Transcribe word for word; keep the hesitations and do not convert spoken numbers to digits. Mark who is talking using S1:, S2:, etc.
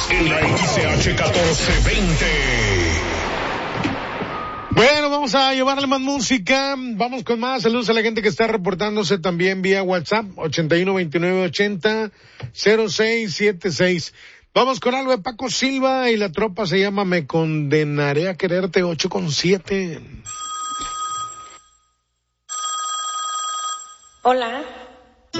S1: en la X C H catorce veinte.
S2: Bueno, vamos a llevarle más música. Vamos con más. Saludos a la gente que está reportándose también vía WhatsApp, ochenta y uno veintinueve ochenta cero seis siete seis. Vamos con algo de Paco Silva y la tropa se llama Me Condenaré a Quererte, ocho con siete.
S3: Hola.